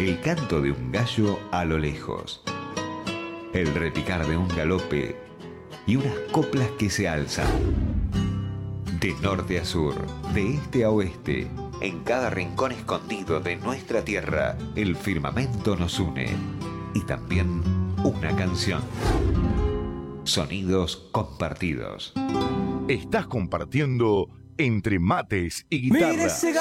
El canto de un gallo a lo lejos. El repicar de un galope y unas coplas que se alzan. De norte a sur, de este a oeste, en cada rincón escondido de nuestra tierra, el firmamento nos une. Y también una canción. Sonidos compartidos. Estás compartiendo entre mates y guitarras.